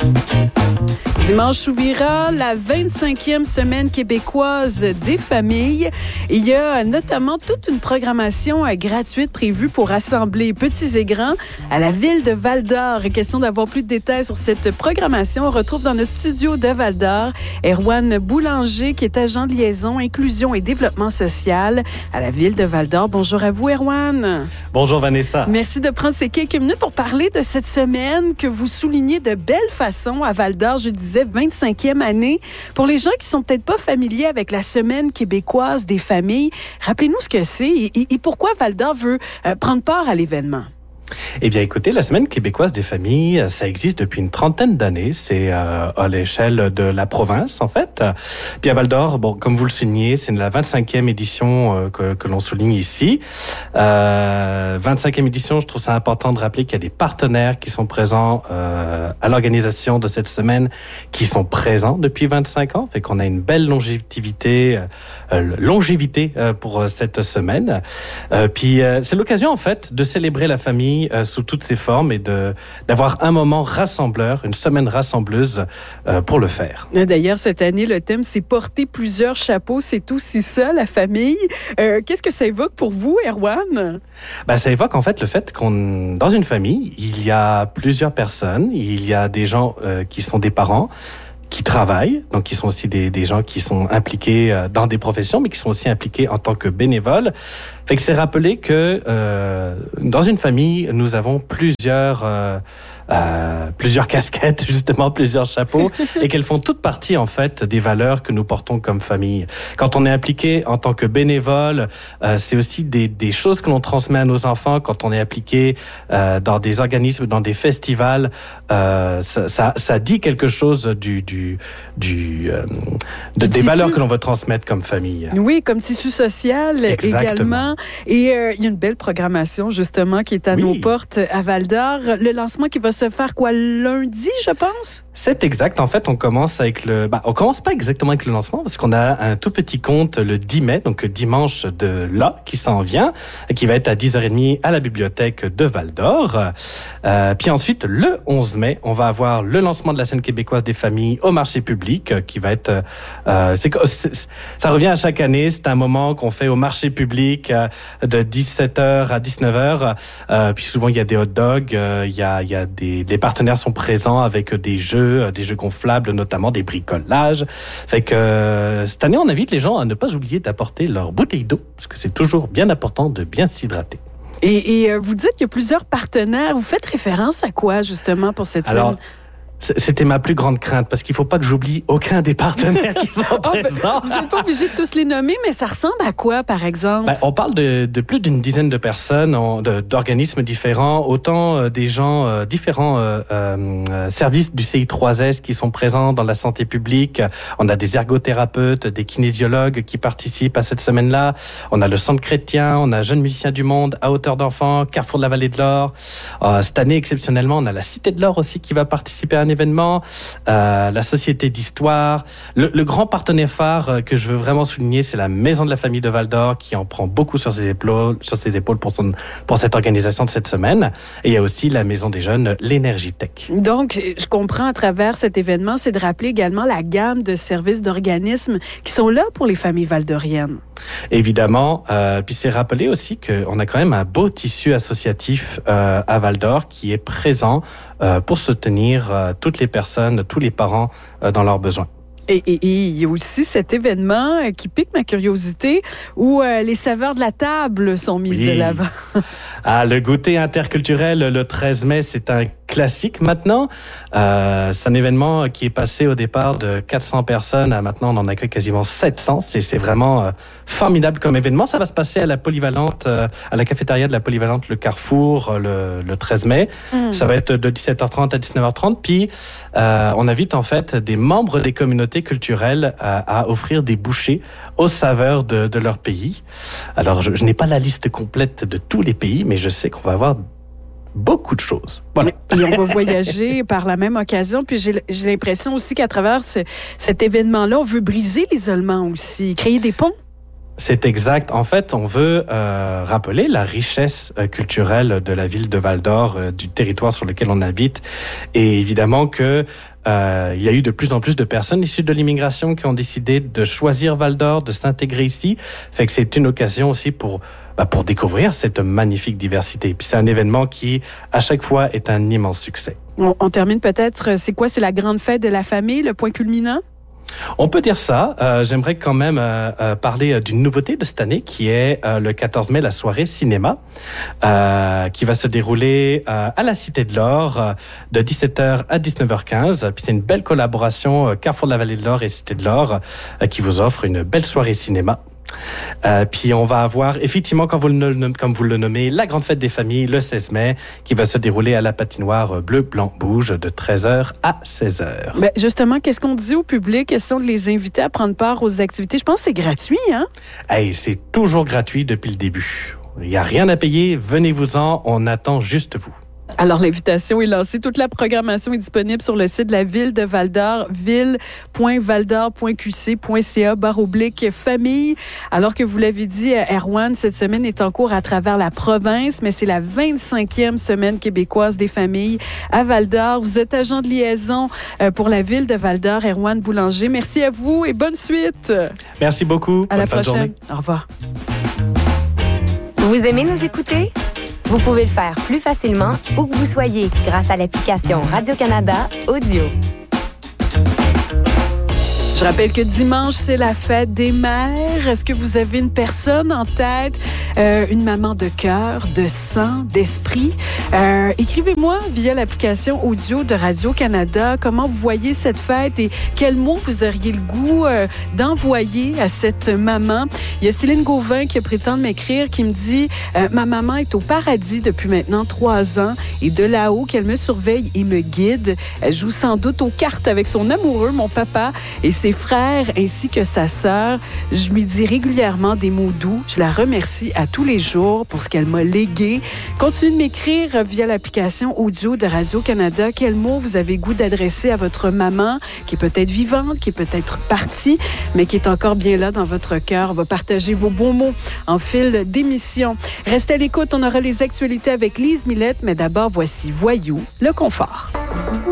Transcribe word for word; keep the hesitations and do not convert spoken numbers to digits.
Dimanche s'ouvrira la vingt-cinquième semaine québécoise des familles. Il y a notamment toute une programmation gratuite prévue pour rassembler petits et grands à la ville de Val-d'Or. Question d'avoir plus de détails sur cette programmation. On retrouve dans le studio de Val-d'Or Erwan Boulanger, qui est agent de liaison, inclusion et développement social à la ville de Val-d'Or. Bonjour à vous, Erwan. Bonjour, Vanessa. Merci de prendre ces quelques minutes pour parler de cette semaine que vous soulignez de belle façon à Val-d'Or. Je disais vingt-cinquième année. Pour les gens qui sont peut-être pas familiers avec la Semaine québécoise des familles, rappelez-nous ce que c'est et, et pourquoi Val-d'Or veut euh, prendre part à l'événement. Eh bien, écoutez, la Semaine québécoise des familles, ça existe depuis une trentaine d'années. C'est euh, à l'échelle de la province, en fait. Puis à Val-d'Or, bon, comme vous le soulignez, c'est la vingt-cinquième édition euh, que, que l'on souligne ici. Euh, vingt-cinquième édition, je trouve ça important de rappeler qu'il y a des partenaires qui sont présents euh, à l'organisation de cette semaine, qui sont présents depuis vingt-cinq ans. Fait qu'on a une belle longévité, euh, longévité euh, pour cette semaine. Euh, puis euh, c'est l'occasion, en fait, de célébrer la famille Euh, sous toutes ses formes et de, d'avoir un moment rassembleur, une semaine rassembleuse euh, pour le faire. D'ailleurs, cette année, le thème, c'est porter plusieurs chapeaux. C'est aussi ça, la famille. Euh, qu'est-ce que ça évoque pour vous, Erwan? Ben, ça évoque en fait le fait qu'on, dans une famille, il y a plusieurs personnes, il y a des gens euh, qui sont des parents, qui travaillent, donc qui sont aussi des, des gens qui sont impliqués dans des professions, mais qui sont aussi impliqués en tant que bénévoles. Fait que c'est rappeler que euh, dans une famille, nous avons plusieurs euh, euh, plusieurs casquettes, justement, plusieurs chapeaux, et qu'elles font toutes partie, en fait, des valeurs que nous portons comme famille. Quand on est impliqué en tant que bénévole, euh, c'est aussi des, des choses que l'on transmet à nos enfants. Quand on est impliqué euh, dans des organismes, dans des festivals, euh, ça, ça, ça dit quelque chose du, du, du, euh, de, des valeurs que l'on veut transmettre comme famille. Oui, comme tissu social. Exactement. Également. Et euh, il y a une belle programmation, justement, qui est à oui. nos portes à Val-d'Or. Le lancement qui va se faire, quoi, lundi, je pense? C'est exact. En fait, on commence avec le... Bah, on commence pas exactement avec le lancement, parce qu'on a un tout petit compte le dix mai, donc dimanche de là, qui s'en vient, qui va être à dix heures trente à la bibliothèque de Val-d'Or. Euh, puis ensuite, le onze mai, on va avoir le lancement de la Scène québécoise des familles au marché public, qui va être... Euh, c'est, c'est, ça revient à chaque année. C'est un moment qu'on fait au marché public euh, de dix-sept heures à dix-neuf heures. Euh, puis souvent, il y a des hot dogs, euh, il y a, il y a des... Les partenaires sont présents avec des jeux, des jeux gonflables, notamment des bricolages. Fait que euh, cette année, on invite les gens à ne pas oublier d'apporter leur bouteille d'eau, parce que c'est toujours bien important de bien s'hydrater. Et, et euh, vous dites qu'il y a plusieurs partenaires. Vous faites référence à quoi, justement, pour cette Alors, semaine? C'était ma plus grande crainte, parce qu'il ne faut pas que j'oublie aucun des partenaires qui sont oh, présents. Vous n'êtes pas obligé de tous les nommer, mais ça ressemble à quoi, par exemple? Ben, on parle de, de plus d'une dizaine de personnes, on, de, d'organismes différents, autant euh, des gens, euh, différents euh, euh, services du C I trois S qui sont présents dans la santé publique. On a des ergothérapeutes, des kinésiologues qui participent à cette semaine-là. On a le Centre chrétien, on a Jeunes musiciens du monde, à hauteur d'enfants, Carrefour de la Vallée de l'Or. Euh, cette année, exceptionnellement, on a la Cité de l'Or aussi qui va participer à un événement, euh, la Société d'Histoire. Le, le grand partenaire phare que je veux vraiment souligner, c'est la Maison de la Famille de Val-d'Or qui en prend beaucoup sur ses épaules, sur ses épaules pour, son, pour cette organisation de cette semaine. Et il y a aussi la Maison des Jeunes, l'Énergitech. Donc, je comprends à travers cet événement, c'est de rappeler également la gamme de services d'organismes qui sont là pour les familles valdoriennes. Évidemment, euh, puis c'est rappelé aussi qu'on a quand même un beau tissu associatif euh, à Val-d'Or qui est présent euh, pour soutenir euh, toutes les personnes, tous les parents euh, dans leurs besoins. Et, et, et il y a aussi cet événement qui pique ma curiosité où euh, les saveurs de la table sont mises oui. de l'avant. Ah, le goûter interculturel le treize mai, c'est un classique maintenant. Euh, c'est un événement qui est passé au départ de quatre cents personnes à maintenant on en accueille quasiment sept cents. C'est, c'est vraiment euh, formidable comme événement. Ça va se passer à la polyvalente, euh, à la cafétéria de la polyvalente Le Carrefour le, le treize mai. Mmh. Ça va être de dix-sept heures trente à dix-neuf heures trente. Puis euh, on invite en fait des membres des communautés culturelles à, à offrir des bouchées aux saveurs de, de leur pays. Alors je, je n'ai pas la liste complète de tous les pays, mais je sais qu'on va avoir beaucoup de choses. Voilà. Et on va voyager par la même occasion. Puis j'ai, j'ai l'impression aussi qu'à travers ce, cet événement-là, on veut briser l'isolement aussi, créer des ponts. C'est exact. En fait, on veut euh, rappeler la richesse euh, culturelle de la ville de Val-d'Or, euh, du territoire sur lequel on habite. Et évidemment que euh, il y a eu de plus en plus de personnes issues de l'immigration qui ont décidé de choisir Val-d'Or, de s'intégrer ici. Fait que c'est une occasion aussi pour bah, pour découvrir cette magnifique diversité. Puis c'est un événement qui, à chaque fois, est un immense succès. On, on termine peut-être, c'est quoi? C'est la grande fête de la famille, le point culminant? On peut dire ça. Euh, j'aimerais quand même euh, euh, parler d'une nouveauté de cette année qui est euh, le quatorze mai, la soirée cinéma, euh, qui va se dérouler euh, à la Cité de l'Or euh, de dix-sept heures à dix-neuf heures quinze. Puis c'est une belle collaboration euh, Carrefour de la Vallée de l'Or et Cité de l'Or euh, qui vous offre une belle soirée cinéma. Euh, puis on va avoir effectivement, comme vous, le, comme vous le nommez, la grande fête des familles le seize mai qui va se dérouler à la patinoire Bleu, Blanc, Bouge de treize heures à seize heures. Ben justement, qu'est-ce qu'on dit au public? Question de les inviter à prendre part aux activités. Je pense que c'est gratuit, hein? Hey, c'est toujours gratuit depuis le début. Il n'y a rien à payer. Venez-vous-en. On attend juste vous. Alors, l'invitation est lancée. Toute la programmation est disponible sur le site de la Ville de Val-d'Or, ville point valdor point q c point c a barre oblique famille. Alors que vous l'avez dit, Erwan, cette semaine est en cours à travers la province, mais c'est la vingt-cinquième semaine québécoise des familles à Val-d'Or. Vous êtes agent de liaison pour la Ville de Val-d'Or, Erwan Boulanger. Merci à vous et bonne suite. Merci beaucoup. À bonne la fin prochaine. De journée. Au revoir. Vous aimez nous écouter? Vous pouvez le faire plus facilement où que vous soyez grâce à l'application Radio-Canada Audio. Je rappelle que dimanche, c'est la fête des mères. Est-ce que vous avez une personne en tête, euh, une maman de cœur, de sang, d'esprit? Euh, écrivez-moi via l'application audio de Radio-Canada comment vous voyez cette fête et quels mots vous auriez le goût euh, d'envoyer à cette maman. Il y a Céline Gauvin qui prétend m'écrire, qui me dit euh, « Ma maman est au paradis depuis maintenant trois ans et de là-haut qu'elle me surveille et me guide. Elle joue sans doute aux cartes avec son amoureux, mon papa, et ses frères ainsi que sa sœur. Je lui dis régulièrement des mots doux. Je la remercie à tous les jours pour ce qu'elle m'a légué. Continuez de m'écrire via l'application audio de Radio-Canada. Quels mots vous avez goût d'adresser à votre maman qui est peut-être vivante, qui est peut-être partie, mais qui est encore bien là dans votre cœur. On va partager vos bons mots en fil d'émission. Restez à l'écoute. On aura les actualités avec Lise Millette, mais d'abord, voici Voyou, le confort.